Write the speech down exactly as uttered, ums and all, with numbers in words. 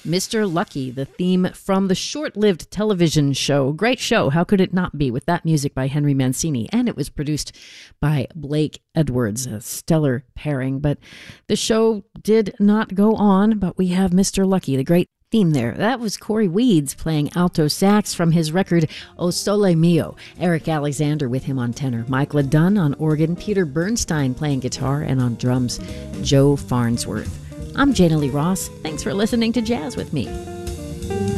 Mister Lucky, the theme from the short-lived television show. Great show. How could it not be, with that music by Henry Mancini? And it was produced by Blake Edwards, a stellar pairing. But the show did not go on, but we have Mister Lucky, the great theme there. That was Corey Weeds playing alto sax from his record O Sole Mio. Eric Alexander with him on tenor. Mike LeDunn on organ. Peter Bernstein playing guitar, and on drums, Joe Farnsworth. I'm Jana Lee Ross. Thanks for listening to Jazz with me.